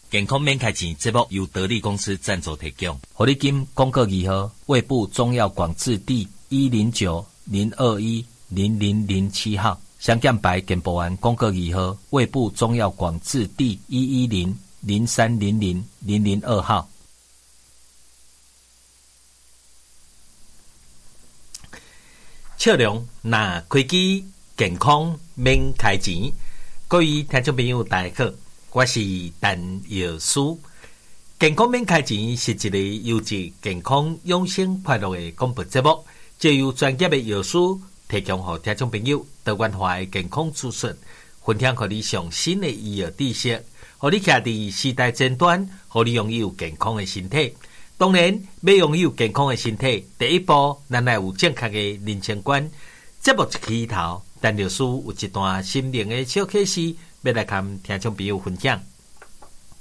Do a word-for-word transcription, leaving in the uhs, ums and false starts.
健康免开钱节目由得力公司赞助提供。活力金广告二号，胃部中药广治第一零九零二一零零零七号。香港白健保丸广告二号，胃部中药广治第一一零零三零零零零二号。笑容那开机健康免开钱，各位听众朋友大家好，我是陈药师。健康免开钱是一个优质健康养生快乐的广播节目，借由专业的药师提供给听众朋友多元化的健康资讯，分享给你上新的医药知识，让你徛在时代尖端，让你拥有健康的身体。当然，要拥有健康的身体，第一步，咱要有正确的人生观。节目一起头，陈药师有一段心灵的小启示，要来跟听众朋友分享。